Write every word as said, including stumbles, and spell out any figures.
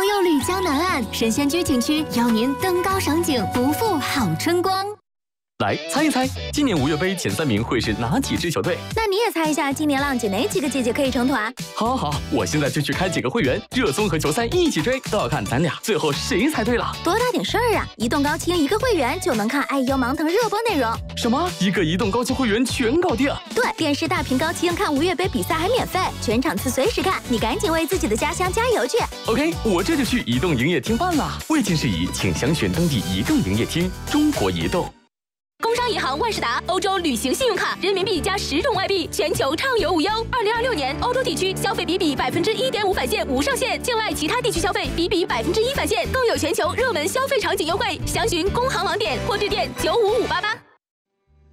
游丽江南岸神仙居景区，邀您登高赏景，不负好春光。 来猜一猜，今年五月杯前三名会是哪几支球队？ 那你也猜一下，今年浪姐哪几个姐姐可以成团？ 好好好，我现在就去开几个会员，热搜和球赛一起追，都要看咱俩最后谁猜对了。 多大点事儿啊！移动高清一个会员就能看爱优芒腾热播内容。 什么？一个移动高清会员全搞定？ 对，电视大屏高清看五月杯比赛还免费，全场次随时看，你赶紧为自己的家乡加油去 ！OK， 我这就去移动营业厅办啦。未经事宜，请详询当地移动营业厅。中国移动。 工商银行万事达欧洲旅行信用卡，人民币加十种外币，全球畅游无忧。二零二六年，欧洲地区消费比比百分之一点五返现无上限，境外其他地区消费比比百分之一返现，更有全球热门消费场景优惠。详询工行网点或致电九五五八八。